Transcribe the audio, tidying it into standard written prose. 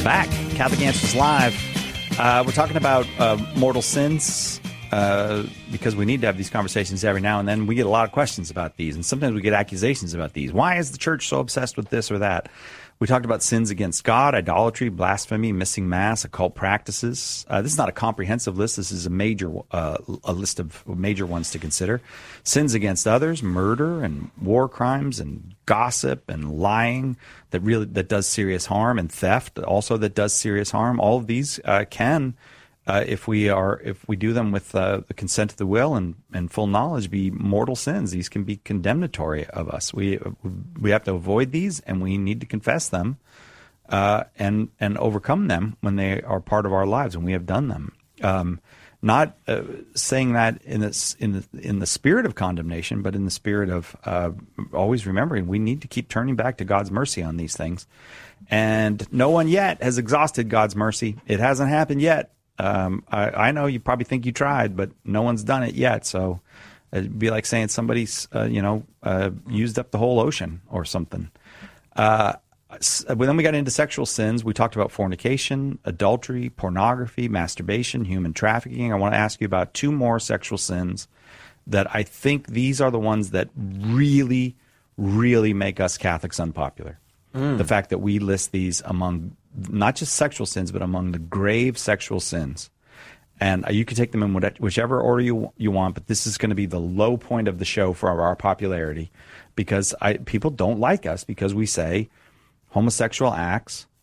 Back, Catholic Answers Live. We're talking about mortal sins because we need to have these conversations every now and then. We get a lot of questions about these, and sometimes we get accusations about these. Why is the church so obsessed with this or that? We talked about sins against God, idolatry, blasphemy, missing mass, occult practices. This is not a comprehensive list. This is a list of major ones to consider. Sins against others, murder and war crimes and gossip and lying that does serious harm, and theft also that does serious harm. All of these can, if we do them with the consent of the will and full knowledge, be mortal sins. These can be condemnatory of us. We have to avoid these, and we need to confess them and overcome them when they are part of our lives, and we have done them. Not saying that in the spirit of condemnation, but in the spirit of always remembering we need to keep turning back to God's mercy on these things. And no one yet has exhausted God's mercy. It hasn't happened yet. I know you probably think you tried, but no one's done it yet. So it'd be like saying somebody's, used up the whole ocean or something. Then we got into sexual sins. We talked about fornication, adultery, pornography, masturbation, human trafficking. I want to ask you about two more sexual sins that I think these are the ones that really, really make us Catholics unpopular. The fact that we list these among not just sexual sins, but among the grave sexual sins. And you can take them in whichever order you want, but this is going to be the low point of the show for our popularity because people don't like us because we say homosexual acts